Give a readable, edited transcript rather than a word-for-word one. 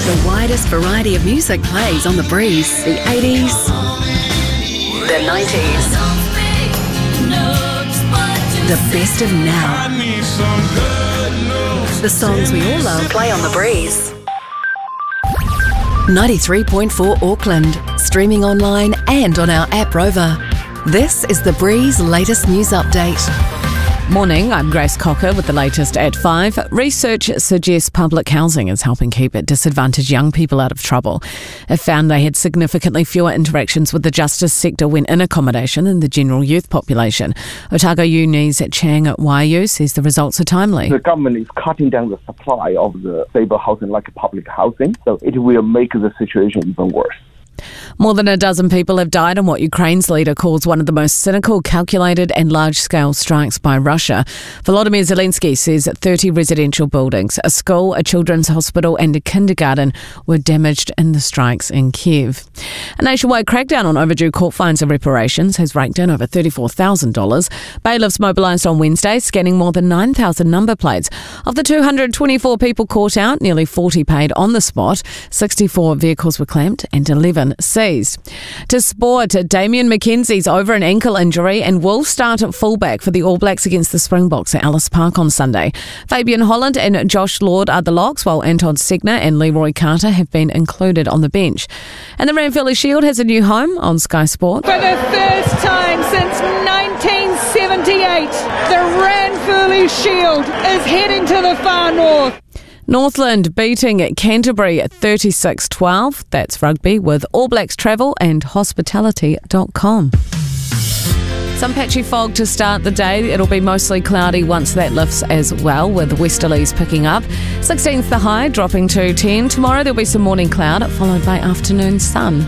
The widest variety of music plays on The Breeze. The 80s, the 90s, the best of now. The songs we all love play on The Breeze. 93.4 Auckland, streaming online and on our app Rover. This is The Breeze latest news update. Morning, I'm Grace Cocker with the latest at 5. Research suggests public housing is helping keep disadvantaged young people out of trouble. It found they had significantly fewer interactions with the justice sector when in accommodation than the general youth population. Otago Uni's Chang Waiyu says the results are timely. The government is cutting down the supply of the stable housing like public housing, so it will make the situation even worse. More than a dozen people have died in what Ukraine's leader calls one of the most cynical, calculated and large-scale strikes by Russia. Volodymyr Zelensky says 30 residential buildings, a school, a children's hospital and a kindergarten were damaged in the strikes in Kiev. A nationwide crackdown on overdue court fines and reparations has raked in over $34,000. Bailiffs mobilised on Wednesday, scanning more than 9,000 number plates. Of the 224 people caught out, nearly 40 paid on the spot. 64 vehicles were clamped and 11 seized. To sport, Damian McKenzie's over an ankle injury and will start at fullback for the All Blacks against the Springboks at Ellis Park on Sunday. Fabian Holland and Josh Lord are the locks, while Anton Segner and Leroy Carter have been included on the bench. And the Ranfurly Shield has a new home on Sky Sport. For the first time since 1978, the Ranfurly Shield is heading to the far north. Northland beating Canterbury at 36-12. That's rugby with All Blacks Travel and Hospitality.com. Some patchy fog to start the day. It'll be mostly cloudy once that lifts as well, with westerlies picking up. 16th the high, dropping to 10. Tomorrow there'll be some morning cloud, followed by afternoon sun.